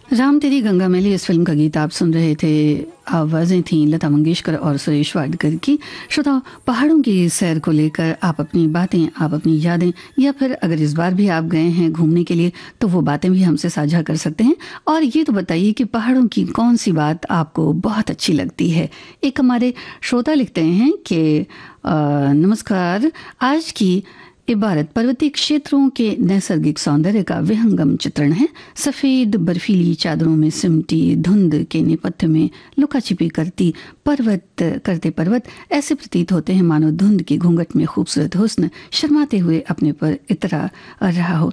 राम तेरी गंगा मैली इस फिल्म का गीत आप सुन रहे थे। आवाज़ें थीं लता मंगेशकर और सुरेश वाडकर की। श्रोताओं, पहाड़ों की सैर को लेकर आप अपनी बातें, आप अपनी यादें, या फिर अगर इस बार भी आप गए हैं घूमने के लिए तो वो बातें भी हमसे साझा कर सकते हैं। और ये तो बताइए कि पहाड़ों की कौन सी बात आपको बहुत अच्छी लगती है। एक हमारे श्रोता लिखते हैं कि नमस्कार, आज की इबारत पर्वतीय क्षेत्रों के नैसर्गिक सौंदर्य का विहंगम चित्रण है। सफेद बर्फीली चादरों में सिमटी धुंध के नेपथ्य में लुका छिपी करते पर्वत ऐसे प्रतीत होते हैं मानो धुंध की घूंघट में खूबसूरत हुस्न शर्माते हुए अपने पर इतरा रहा हो।